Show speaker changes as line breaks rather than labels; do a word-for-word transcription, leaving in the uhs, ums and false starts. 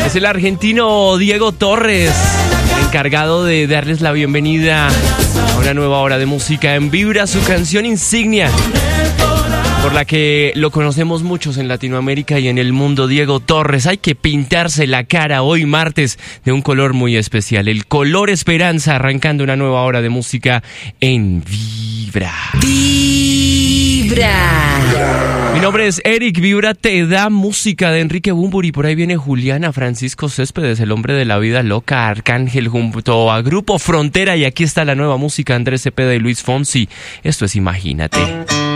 Es el argentino Diego Torres, encargado de darles la bienvenida a una nueva hora de música en Vibra, su canción insignia, por la que lo conocemos muchos en Latinoamérica y en el mundo. Diego Torres, hay que pintarse la cara hoy martes de un color muy especial, el color esperanza, arrancando una nueva hora de música en Vibra.
Vibra.
Mi nombre es Eric, Vibra te da música de Enrique Bunbury, por ahí viene Juliana, Francisco Céspedes, el hombre de la vida loca, Arcángel junto a Grupo Frontera, y aquí está la nueva música, Andrés Cepeda y Luis Fonsi. Esto es Imagínate.